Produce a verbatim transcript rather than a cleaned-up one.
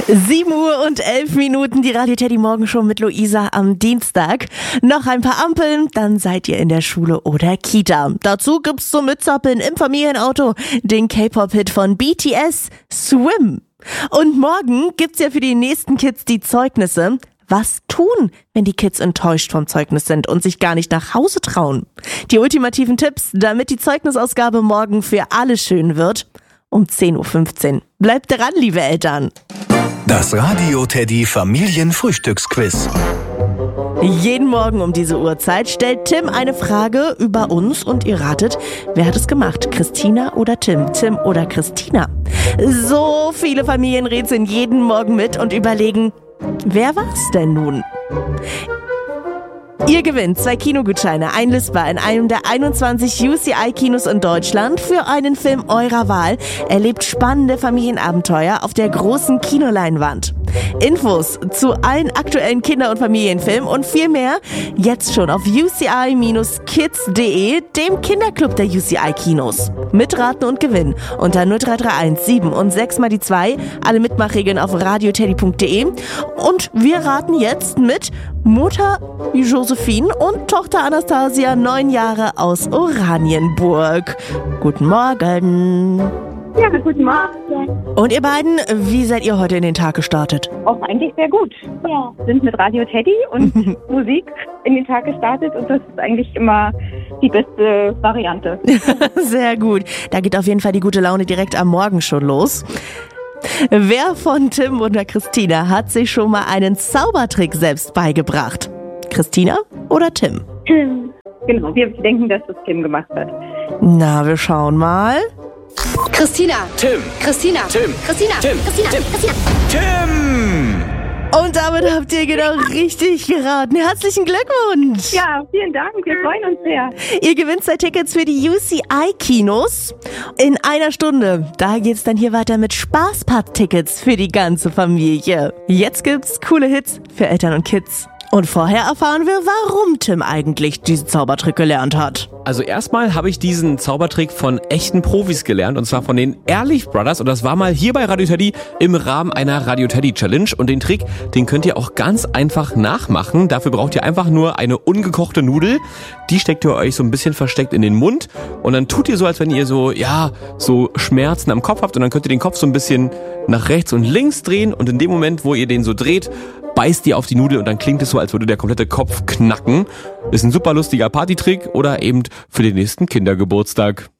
sieben Uhr und elf Minuten, die Radio Teddy Morgenshow mit Luisa am Dienstag. Noch ein paar Ampeln, dann seid ihr in der Schule oder Kita. Dazu gibt's zum Mitzappeln im Familienauto den K-Pop-Hit von B T S, Swim. Und morgen gibt's ja für die nächsten Kids die Zeugnisse. Was tun, wenn die Kids enttäuscht vom Zeugnis sind und sich gar nicht nach Hause trauen? Die ultimativen Tipps, damit die Zeugnisausgabe morgen für alle schön wird, um zehn Uhr fünfzehn. Bleibt dran, liebe Eltern. Das Radio Teddy Familienfrühstücksquiz. Jeden Morgen um diese Uhrzeit stellt Tim eine Frage über uns und ihr ratet, wer hat es gemacht? Christina oder Tim? Tim oder Christina? So viele Familien rätseln jeden Morgen mit und überlegen, wer war's denn nun? Ihr gewinnt zwei Kinogutscheine einlösbar in einem der einundzwanzig U C I-Kinos in Deutschland für einen Film eurer Wahl. Erlebt spannende Familienabenteuer auf der großen Kinoleinwand. Infos zu allen aktuellen Kinder- und Familienfilmen und viel mehr jetzt schon auf u c i Bindestrich kids punkt de, dem Kinderclub der U C I-Kinos. Mitraten und gewinnen unter null drei drei eins sieben und sechs mal die zwei. Alle Mitmachregeln auf radioteddy punkt de. Und wir raten jetzt mit Mutter Josephine und Tochter Anastasia, neun Jahre, aus Oranienburg. Guten Morgen. Ja, guten Morgen. Und ihr beiden, wie seid ihr heute in den Tag gestartet? Auch eigentlich sehr gut. Ja. Sind mit Radio Teddy und Musik in den Tag gestartet und das ist eigentlich immer die beste Variante. Sehr gut. Da geht auf jeden Fall die gute Laune direkt am Morgen schon los. Wer von Tim oder Christina hat sich schon mal einen Zaubertrick selbst beigebracht? Christina oder Tim? Tim. Genau, wir denken, dass das Tim gemacht hat. Na, wir schauen mal. Christina. Tim. Christina. Tim. Christina. Tim. Christina. Tim. Christina. Tim! Und damit habt ihr genau richtig geraten. Herzlichen Glückwunsch! Ja, vielen Dank. Wir freuen uns sehr. Ihr gewinnt zwei Tickets für die U C I-Kinos. In einer Stunde, da geht's dann hier weiter mit Spaßpart-Tickets für die ganze Familie. Jetzt gibt's coole Hits für Eltern und Kids. Und vorher erfahren wir, warum Tim eigentlich diesen Zaubertrick gelernt hat. Also erstmal habe ich diesen Zaubertrick von echten Profis gelernt, und zwar von den Ehrlich Brothers, und das war mal hier bei Radio Teddy im Rahmen einer Radio Teddy Challenge, und den Trick, den könnt ihr auch ganz einfach nachmachen. Dafür braucht ihr einfach nur eine ungekochte Nudel, die steckt ihr euch so ein bisschen versteckt in den Mund und dann tut ihr so, als wenn ihr so, ja, so Schmerzen am Kopf habt, und dann könnt ihr den Kopf so ein bisschen nach rechts und links drehen, und in dem Moment, wo ihr den so dreht, beißt ihr auf die Nudel und dann klingt es so, als würde der komplette Kopf knacken. Ist ein super lustiger Partytrick oder eben für den nächsten Kindergeburtstag.